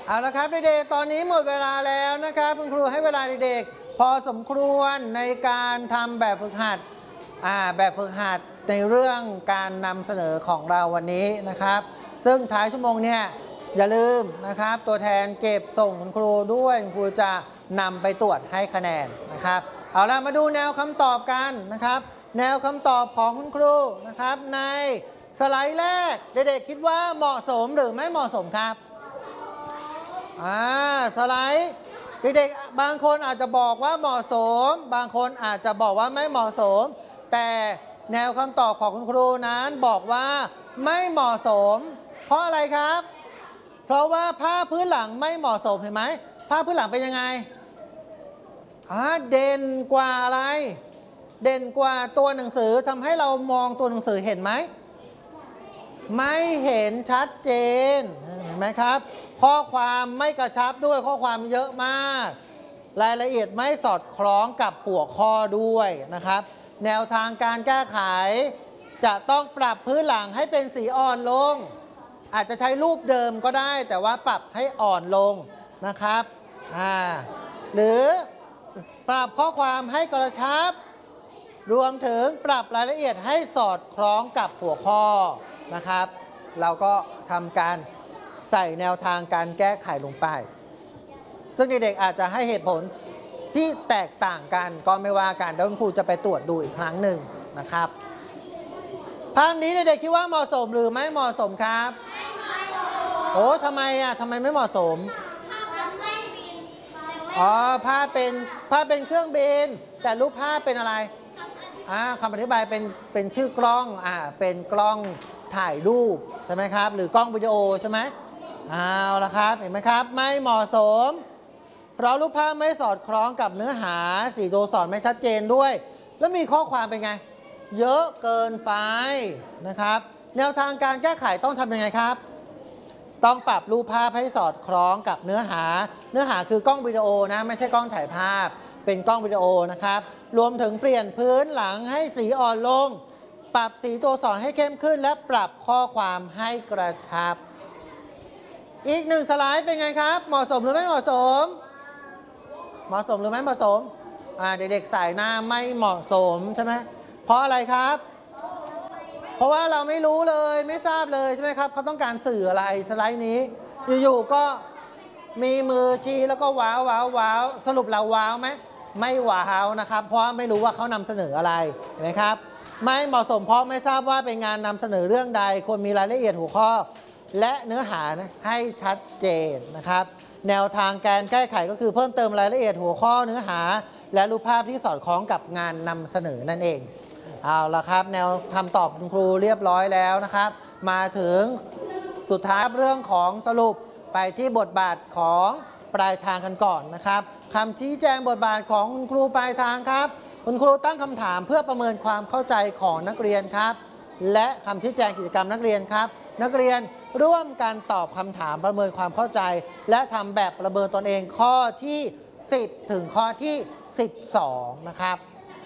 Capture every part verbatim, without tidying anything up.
เอาละครับเด็กๆตอนนี้หมดเวลาแล้วนะครับคุณครูให้เวลาเด็กๆพอสมควรในการทำแบบฝึกหัดอ่าแบบฝึกหัดในเรื่องการนำเสนอของเราวันนี้นะครับซึ่งท้ายชั่วโมงเนี่ยอย่าลืมนะครับตัวแทนเก็บส่งคุณครูด้วยคุณครูจะนำไปตรวจให้คะแนนนะครับเอาละมาดูแนวคำตอบกันนะครับแนวคำตอบของคุณครูนะครับในสไลด์แรกเด็กๆคิดว่าเหมาะสมหรือไม่เหมาะสมครับอ่าสไลด์เด็กๆบางคนอาจจะบอกว่าเหมาะสมบางคนอาจจะบอกว่าไม่เหมาะสมแต่แนวคำตอบของคุณครูนั้นบอกว่าไม่เหมาะสมเพราะอะไรครับเพราะว่าผ้าพื้นหลังไม่เหมาะสมเห็นไหมผ้าพื้นหลังเป็นยังไงอ่าเด่นกว่าอะไรเด่นกว่าตัวหนังสือทำให้เรามองตัวหนังสือเห็นไหมไม่เห็นชัดเจนเห็นไหมครับข้อความไม่กระชับด้วยข้อความเยอะมากรายละเอียดไม่สอดคล้องกับหัวข้อด้วยนะครับแนวทางการแก้ไขจะต้องปรับพื้นหลังให้เป็นสีอ่อนลงอาจจะใช้รูปเดิมก็ได้แต่ว่าปรับให้อ่อนลงนะครับอ่าหรือปรับข้อความให้กระชับรวมถึงปรับรายละเอียดให้สอดคล้องกับหัวข้อนะครับเราก็ทำการใส่แนวทางการแก้ไขลงไปซึ่งเด็กๆอาจจะให้เหตุผลที่แตกต่างกันก็ไม่ว่ากันเดี๋ยวคุณครูจะไปตรวจดูอีกครั้งหนึ่งนะครับภาพนี้เด็กๆคิดว่าเหมาะสมหรือไม่เหมาะสมครับไม่เหมาะสมโอ้ทำไมอ่ะทำไมไม่เหมาะสมภาพเป็นเครื่องบินอ๋อภาพเป็นภาพเป็นเครื่องบินแต่รูปภาพเป็นอะไรอ่าคำอธิบายเป็นเป็นชื่อกล้องอ่าเป็นกล้องถ่ายรูปใช่ไหมครับหรือกล้องวิดีโอใช่ไหมเอาละครับเห็นไหมครับไม่เหมาะสมเพราะรูปภาพไม่สอดคล้องกับเนื้อหาสีตัวอักษรไม่ชัดเจนด้วยแล้วมีข้อความเป็นไงเยอะเกินไปนะครับแนวทางการแก้ไขต้องทำยังไงครับต้องปรับรูปภาพให้สอดคล้องกับเนื้อหาเนื้อหาคือกล้องวิดีโอนะไม่ใช่กล้องถ่ายภาพเป็นกล้องวิดีโอนะครับรวมถึงเปลี่ยนพื้นหลังให้สีอ่อนลงปรับสีตัวอักษรให้เข้มขึ้นและปรับข้อความให้กระชับอีกหนึ่งสไลด์เป็นไงครับเหมาะสมหรือไม่เหมาะสมเหมาะสมหรือไม่เหมาะสมอ่าเด็กๆสายหน้าไม่เหมาะสมใช่ไหมเพราะอะไรครับเพราะว่าเราไม่รู้เลยไม่ทราบเลยใช่ไหมครับเขาต้องการสื่ออะไรสไลด์นี้อยู่ๆก็มีมือชี้แล้วก็ว้าวว้าวว้าวสรุปเราว้าวไหมไม่ว้าวนะครับเพราะไม่รู้ว่าเขานำเสนออะไรนะครับไม่เหมาะสมเพราะไม่ทราบว่าเป็นงานนำเสนอเรื่องใดควรมีรายละเอียดหัวข้อและเนื้อหาให้ชัดเจนนะครับแนวทางการแก้ไขก็คือเพิ่มเติมรายละเอียดหัวข้อเนื้อหาและรูปภาพที่สอดคล้องกับงานนำเสนอนั่นเองเอาละครับแนวทำตอบคุณครูเรียบร้อยแล้วนะครับมาถึงสุดท้ายเรื่องของสรุปไปที่บทบาทของปลายทางกันก่อนนะครับคำชี้แจงบทบาทของคุณครูปลายทางครับคุณครูตั้งคำถามเพื่อประเมินความเข้าใจของนักเรียนครับและคำชี้แจงกิจกรรมนักเรียนครับนักเรียนร่วมกันตอบคำถามประเมินความเข้าใจและทำแบบประเมินตนเองข้อที่สิบถึงข้อที่สิบสองนะครับ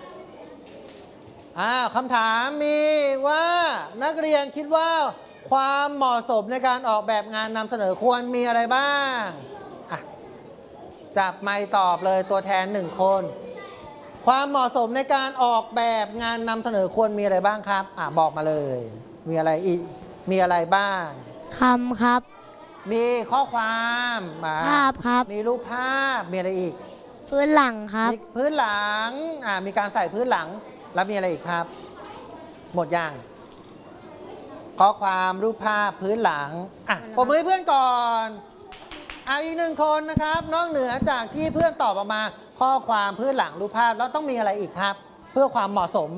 อ่าคำถามมีว่านักเรียนคิดว่าความเหมาะสมในการออกแบบงานนำเสนอควรมีอะไรบ้างอ่ะจับไมค์ตอบเลยตัวแทนหนึ่งคนความเหมาะสมในการออกแบบงานนำเสนอควรมีอะไรบ้างครับอ่ะบอกมาเลยมีอะไรอีกมีอะไรบ้างคำครับมีข้อความภาพครับมีรูปภาพมีอะไรอีกพื้นหลังครับมีพื้นหลังอ่ามีการใส่พื้นหลังแล้วมีอะไรอีกครับหมดยังข้อความรูปภาพพื้นหลังอ่ะปรบมือให้เพื่อนก่อนเอาอีกหนึ่งคนนะครับนอกเหนือจากที่เพื่อนตอบออกมาข้อความพื้นหลังรูปภาพแล้วต้องมีอะไรอีกครับเพื่อความเหมาะสม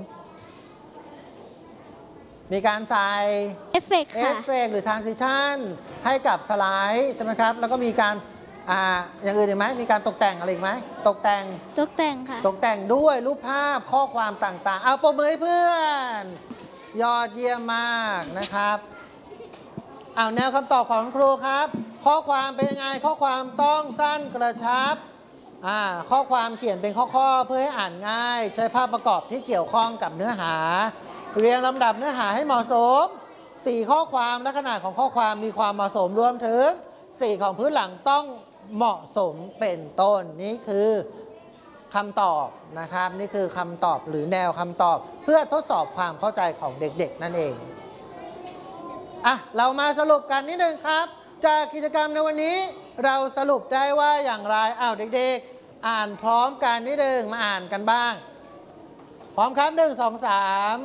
มีการใส่เอฟเฟกต์ค่ะเอฟเฟกต์หรือ transition ให้กับสไลด์ใช่ไหมครับแล้วก็มีการอ่าอย่างอื่นอีกไหมมีการตกแต่งอะไรอีกไหมตกแต่งตกแต่งค่ะตกแต่งด้วยรูปภาพข้อความต่างๆเอาปรบมือให้เพื่อนยอดเยี่ยมมากนะครับเอาแนวคำตอบของครูครับข้อความเป็นยังไงข้อความต้องสั้นกระชับอ่าข้อความเขียนเป็นข้อๆเพื่อให้อ่านง่ายใช้ภาพประกอบที่เกี่ยวข้องกับเนื้อหาเรียงลำดับเนื้อหาให้เหมาะสมสี่ข้อความและขนาดของข้อความมีความเหมาะสมรวมถึงสีของพื้นหลังต้องเหมาะสมเป็นต้นนี่คือคำตอบนะครับนี่คือคำตอบหรือแนวคำตอบเพื่อทดสอบความเข้าใจของเด็กๆนั่นเองอ่ะเรามาสรุปกันนิดนึงครับจากกิจกรรมในวันนี้เราสรุปได้ว่าอย่างไรอ้าวเด็กๆอ่านพร้อมกันนิดนึงมาอ่านกันบ้างพร้อมครับหนึ่งสองสาม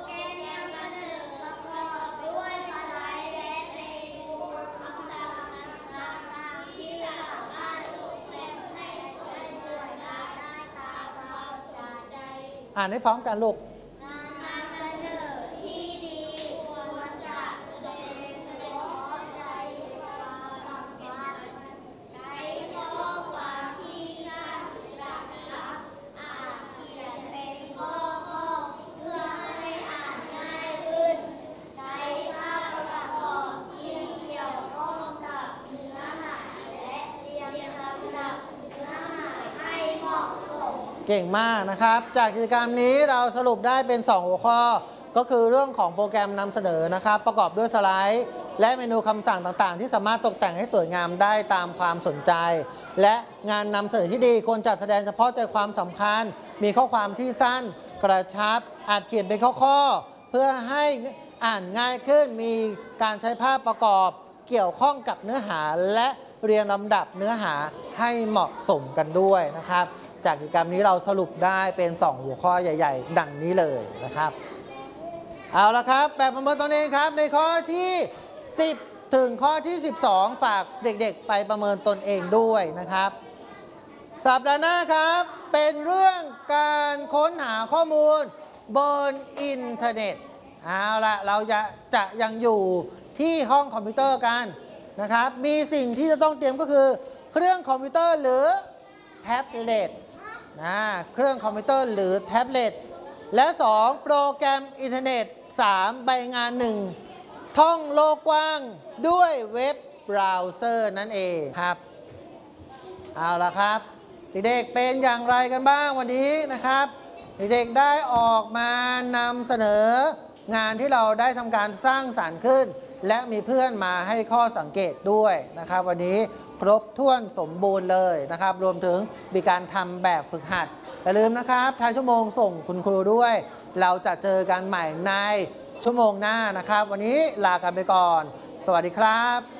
อ่านให้พร้อมกันลูกเก่งมากนะครับจากกิจกรรมนี้เราสรุปได้เป็นสองหัวข้อก็คือเรื่องของโปรแกรมนำเสนอนะครับประกอบด้วยสไลด์และเมนูคำสั่งต่างๆที่สามารถตกแต่งให้สวยงามได้ตามความสนใจและงานนำเสนอที่ดีควรจัดแสดงเฉพาะใจความสำคัญมีข้อความที่สั้นกระชับอาจเขียนเป็นข้อๆเพื่อให้อ่านง่ายขึ้นมีการใช้ภาพประกอบเกี่ยวข้องกับเนื้อหาและเรียงลำดับเนื้อหาให้เหมาะสมกันด้วยนะครับจากกิจกรรมนี้เราสรุปได้เป็นสองหัวข้อใหญ่ๆดังนี้เลยนะครับเอาละครับแบบประเมินตนเองครับในข้อที่สิบถึงข้อที่สิบสองฝากเด็กๆไปประเมินตนเองด้วยนะครับสัปดาห์หน้าครับเป็นเรื่องการค้นหาข้อมูลบนอินเทอร์เน็ตเอาละเราจะจะยังอยู่ที่ห้องคอมพิวเตอร์กันนะครับมีสิ่งที่จะต้องเตรียมก็คือเครื่องคอมพิวเตอร์หรือแท็บเล็ตนะเครื่องคอมพิวเตอร์หรือแท็บเล็ตและสองโปรแกรมอินเทอร์เน็ตสามใบงานหนึ่งท่องโลกกว้างด้วยเว็บเบราว์เซอร์นั่นเองครับเอาละครับเด็กๆเป็นอย่างไรกันบ้างวันนี้นะครับเด็กๆได้ออกมานำเสนองานที่เราได้ทำการสร้างสรรค์ขึ้นและมีเพื่อนมาให้ข้อสังเกตด้วยนะครับวันนี้ครบถ้วนสมบูรณ์เลยนะครับรวมถึงมีการทำแบบฝึกหัดอย่าลืมนะครับท้ายชั่วโมงส่งคุณครูด้วยเราจะเจอกันใหม่ในชั่วโมงหน้านะครับวันนี้ลากันไปก่อนสวัสดีครับ